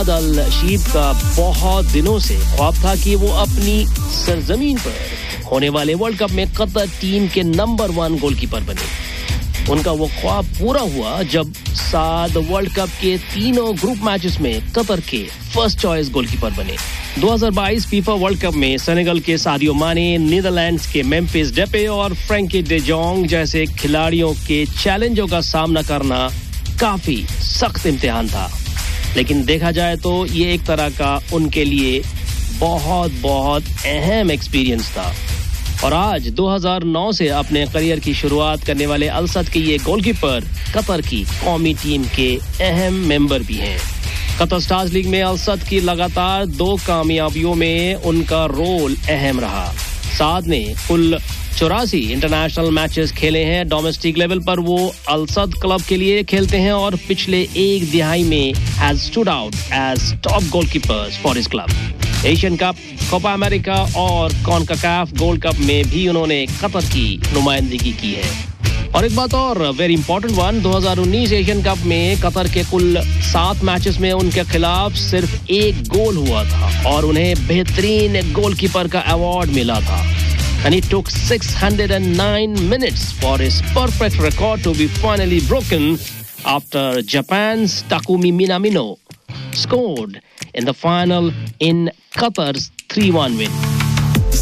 साद अल शीब का बहुत दिनों से ख्वाब था कि वो अपनी सरजमीन पर होने वाले वर्ल्ड कप में कतर टीम के नंबर 1 गोलकीपर बने। उनका वो ख्वाब पूरा हुआ जब साद वर्ल्ड कप के तीनों ग्रुप मैचेस में कतर के फर्स्ट चॉइस गोलकीपर बने। 2022 फीफा वर्ल्ड कप में सेनेगल के सादियो माने, नीदरलैंड्स के मेम्फिस डेपे और फ्रैंकी डे जॉन्ग जैसे खिलाड़ियों के चैलेंजों का सामना करना काफी सख्त इम्तिहान था, लेकिन देखा जाए तो ये एक तरह का उनके लिए बहुत अहम एक्सपीरियंस था। और आज 2009 से अपने करियर की शुरुआत करने वाले अलसद के ये गोलकीपर कतर की कौमी टीम के अहम मेंबर भी हैं। कतर स्टार्स लीग में अलसद की लगातार 2 कामयाबियों में उनका रोल अहम रहा। साद ने कुल 84 इंटरनेशनल मैचेस खेले हैं। डोमेस्टिक लेवल पर वो अलसद क्लब के लिए खेलते हैं और पिछले एक दिहाई में has stood out as top goalkeepers for his club. Asian cup, Copa America और कॉनकाकाफ गोल्ड कप में भी उन्होंने कतर की नुमाइंदगी की है। और एक बात और very important one, 2019 Asian cup में कतर के कुल 7 मैचेस में उनके खिलाफ सिर्फ 1 गोल हुआ था और उन्हें बेहतरीन गोलकीपर का अवार्ड मिला था। And it took 609 minutes for his perfect record to be finally broken after Japan's Takumi Minamino scored in the final in Qatar's 3-1 win.